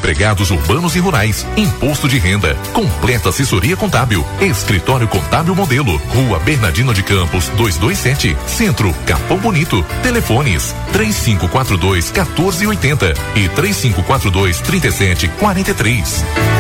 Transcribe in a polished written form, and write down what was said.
empregados urbanos e rurais, imposto de renda, completa assessoria contábil, escritório contábil modelo, Rua Bernardino de Campos, 227, Centro, Capão Bonito. Telefones 3542-1480 e 3542-3743.